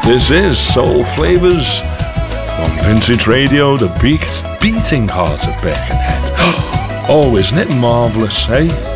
This is Soul Flavours on Vintage Radio, the beating heart of Birkenhead. Oh, isn't it marvellous, eh?